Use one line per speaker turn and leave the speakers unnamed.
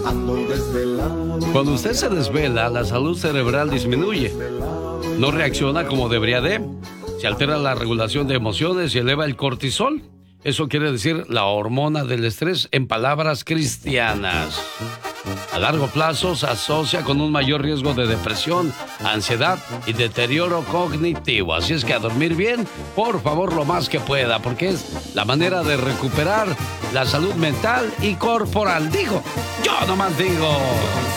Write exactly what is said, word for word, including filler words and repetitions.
Cuando usted se desvela, la salud cerebral disminuye. No reacciona como debería de. Se altera la regulación de emociones y eleva el cortisol. Eso quiere decir la hormona del estrés en palabras cristianas. A largo plazo se asocia con un mayor riesgo de depresión, ansiedad y deterioro cognitivo. Así es que a dormir bien, por favor, lo más que pueda, porque es la manera de recuperar la salud mental y corporal. Digo, yo nomás digo.